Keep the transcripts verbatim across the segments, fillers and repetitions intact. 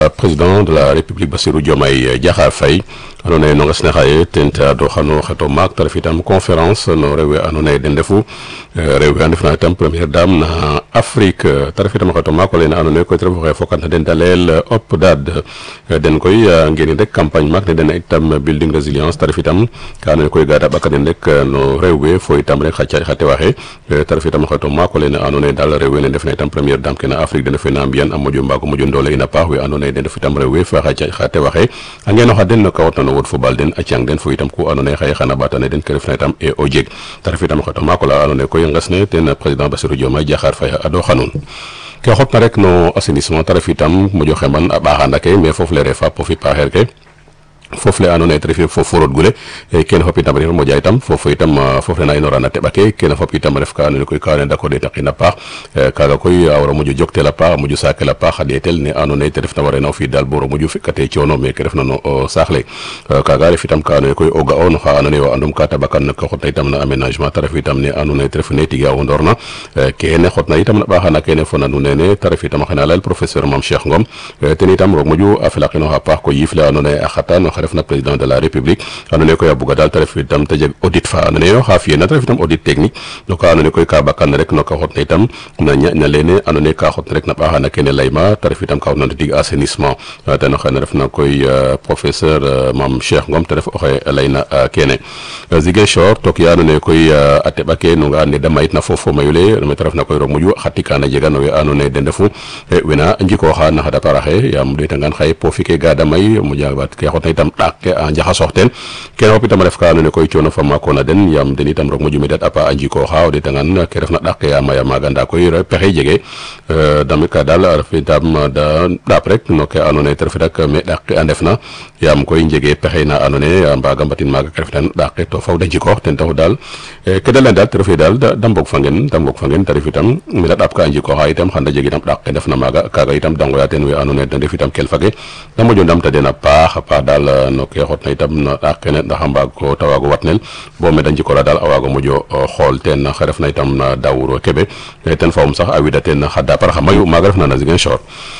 président de la République Bassirou Diomaye Diakhar Faye andoona yee no nges ne xaye ten ta doxano xeto maak ta ref itam conférence no rew we andoona yee den ndefu rew we a ndefna itam première dame na Afrique ta ref itam xeto maak olene andoona yee koy te ref oxe fokat na den ta layel O P D A D den koy ngeenin rek campagne maak ne den itam building résilience ta ref itam ka andoona yee koy gaada ɓakaden rek no rew we fo itam rek xa caaƴ xa tewaxe ta ref itam xeto maak olene andoona yee daal rew we ne ndefna itam première dame ke na Afrique den feena mbi'an a moƴo mbaago moƴo ndoole in a paax we andoona yee den ndef itam rew we fa xa caaƴ xa tewaxe a ngeenoxa den no ka watna no wod fo ɓaal den a ciang den fo itam ku andoona yee xaye xana ɓaatane den ke refna itam e o jeg ta ref itam xeto maak ola andoona yee koy nges ne ten président Bassirou Diomaye Diakhar Faye a ɗoxa nuun ke xotna rek no assainissement ta ref itam moƴo xemban a ɓaxaanda ke mais foof le refa pofi paaxeer ke foof le andoona yee te ref fo forod gule kene fop itam ref moƴa itam foof itam foof le na inoora na teɓ ake kene fop itam ref ka andoona yee koy ka andoona yee dako ɗeetaqin a paax kaaga koy a wara moƴo joktel a paax a moƴo saakel a paax a ɗeetel ne andoona yee te refna warena o fi'it daal bo moƴo fi'katee coono me ke refna no saax le kaaga ref itam ka andoona yee koy o ga'o no xa andoona yee o andum ka tabakan ke xotna itam na aménagement ta ref itam ne andoona yee te ref ne tige a wondoorna kene xotna itam na ɓaaxana kene fo nandu nene te ref itam xena layel professeur Mame Cheikh Ngom ten itam roog moƴu a felaqinoox a paax ko yiif le andoona yee a xata no xe refna président de la République andoona yee koy a buga daal te ref itam te jeg audit fa andoona yee xa fi'eena te ref itam audit technique no ka andoona yee koy ka bakan rek no ka xotna itam na ñaƴ na leene andoona yee ka xotna rek na ɓaaxana kene layma te ref itam ka xotna no tig assainissement ten oxe na refna koy professeur Mame Cheikh Ngom te ref oxe layna kene Ziguinchor took ya andoona yee koy a teɓ ake no nga and ne da mayitna foof fo mayu le me te refna koy roog moƴu xa tikaan a jega no we andoona yee den ndefu wena njikooxa na xa dapar axe yaam ɗeetangaan xaye poofi ke ga da may moƴa wat ke xotna itam ɗaak ke a njaxasoox ten kene fop itam a ref ka andoona yee koy coono fa maakoona den yaam den itam roog moƴu medat a pa a njikooxa o ɗeetangaan ke refna ɗaak ke a maya maaga ndaa koy pexey jege damit ka daal a ref itam da ɗaap rek no ke andoona yee te ref rek me ɗaak ke a ndefna yaam koy njege pexey na andoona yee a mbaaga mbatin maaga ke refna ɗaak ke to faw da njikoox ten taxu daal ke da layn daal te refu daal da mbog fa ngen da mbog fa ngen te ref itam me da ɗaap ka a njikooxa itam xan da jeg itam ɗaak ke ndefna maaga kaaga itam da ngoya ten we andoona yee da ndef itam kelfa ke da moƴo ndamta den a paax a paax daal no ke xotna itam no ɗaak kene ndax a mbaag ko ta waago watnel bo me da njikoora daal a waago moƴo xool ten xe refna itam na Daawur Kebe ten fawum sax a wida ten xa dapar xa mayu maaga refna na Ziguinchor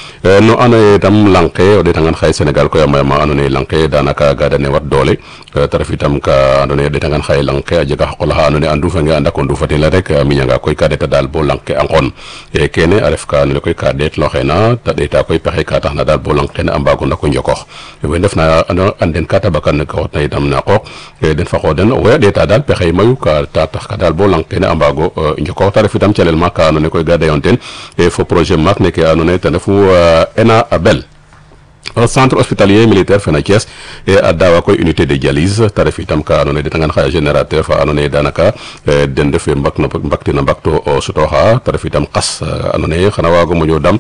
no andoona yee itam lang ke o ɗeetangaan xaye Sénégal koy a maya ma andoona yee lang ke daanaka ga da newat doole te ref itam ka andoona yee o ɗeetangaan xaye lang ke a jega xa qol axa andoona yee a nduufange a ndako nduufatin la rek a miñanga koy ka ɗeeta daal bo lang ke a nqon kene a ref ka andoona yee koy ka ɗeetlooxeena ta ɗeeta koy pexe ka taxna daal bo lang kene a mbaago ndako njokoox we ndefna anden ka tabakan ke xotna itam na qooq den fa xoox den we a ɗeeta daal pexey mayu ka ta tax ka daal bo lang kene a mbaago njokoox ta ref itam calel maak ka andoona yee koy ga dayoon ten fo projet maak neke andoona yee ten refu E N A Abel centre hospitalier militaire fena Thiès a daawa koy unité de dialyse ta ref itam ka andoona yee ɗeetangaan xaya générateur fa andoona yee daanaka den ndef we mbak mbaktina mbak to sutooxa ta ref itam qas andoona yee xana waago moƴo dam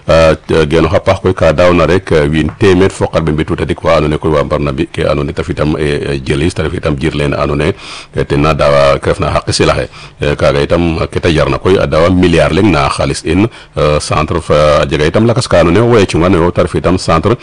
genooxa paax koy ka daawna rek wiin téemeer fo xarɓe mbitu tadik wa andoona yee koy wa mbarna mbi ke andoona yee ta ref itam dialyse ta ref itam jir lene andoona yee ten na daawa ke refna xaqi silaxe kaaga itam ke ta jarna koy a daawa milliard leng na xaalis in centre fa a jega itam lakas ka andoona yee oye cungan ta ref itam centre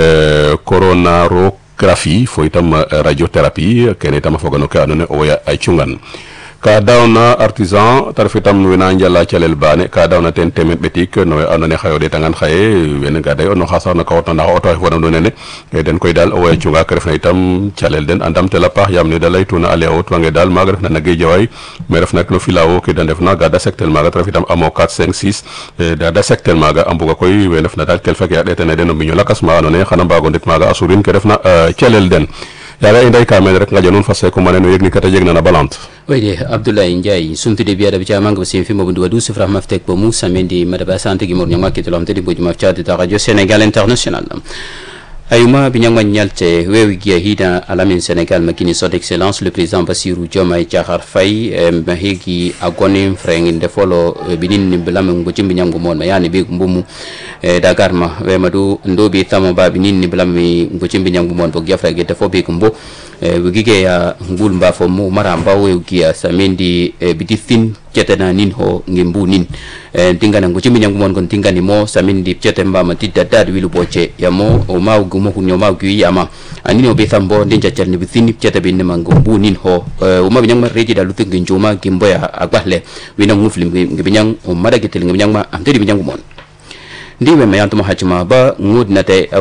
coronarographie fo itam radiothérapie kene itam a foga no ke andoona yee o way a cungan ka daawna artisan ta ref itam wena njala calel baane ka daawna ten temeed ɓetik no we andoona yee xaye o ɗeetangaan xaye wene nga day no xa sax no ka xotna ndax o auto xe fo nandoona nene den koy daal o way a cunga ke refna itam calel den a ndamtel a paax yaam ne da laytuna ale o utwange daal maaga refna na Guédiawaye me refna no filao ke da ndefna ga da sektel maaga te ref itam amo quatre cinq six da da sektel maaga a mbuga koy we ndefna daal kelfa ke a ɗeetana den o mbiño lakas ma andoona yee xana mbaago ndet maaga a surin ke refna calel den yaaga i ndeyka meen rek ngaƴa nuun fa seeku mane no yegni kata jegna na Balante wayde Abdoulaye Ndiaye sumtude biyaɗa bi camanga ba sim fimo bundu wadu sifra maftek bo moussa mendi madaba sante gi mor nyama kitolo am tedi boji maftiade ta radio Sénégal international ayuma binyangma nyalte wewi gia hida alamin Sénégal makini son excellence le président Bassirou Diomaye Diakhar Faye mahegi agoni frengin de folo binin bilam ngocim binyangu mon mayani be mbumu Dakar ma we madu ndobi tama ba binin bilam ngocim binyangu mon bo giafra ge defo be kumbo wigige ya ngul mba fo mu maramba we gia samendi bidithin cetena nin ho ngimbu nin tingana ngocim binyangu mon kon tingani mo samendi cetemba matidda dad wilu boche yamo o maw mo kunyo maw gi yama ani no be thambo ndinja cerni bitini ceta be ne mango bu nin ho o ma binyang ma reji da lutu ngjuma gimboya agbahle wina nguflim ngi binyang o mada getel ngi binyang ma am tedi binyang mon ndiwe mayantuma hachima ba ngud nate